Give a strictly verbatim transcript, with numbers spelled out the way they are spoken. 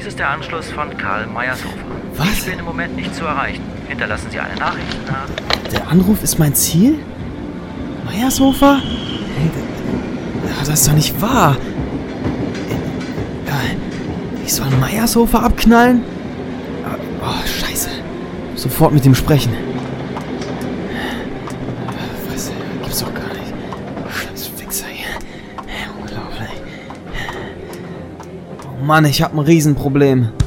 Dies ist der Anschluss von Karl Meyershofer. Was? Ich bin im Moment nicht zu erreichen. Hinterlassen Sie eine Nachricht nach... Der Anruf ist mein Ziel? Meyershofer? Hey, das ist doch nicht wahr. Ich soll Meyershofer abknallen? Oh, scheiße. Sofort mit ihm sprechen. Was? Gibt's doch gar nicht. Scheiß Fixer hier. Unglaublich. Oh Mann, ich hab ein Riesenproblem.